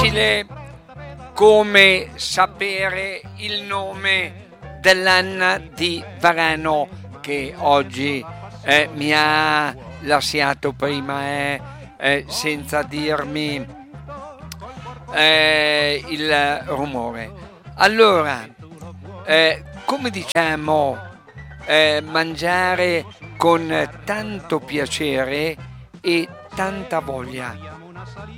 difficile come sapere il nome dell'Anna di Varano che oggi mi ha lasciato prima senza dirmi il rumore. Allora, come diciamo, mangiare con tanto piacere e tanta voglia.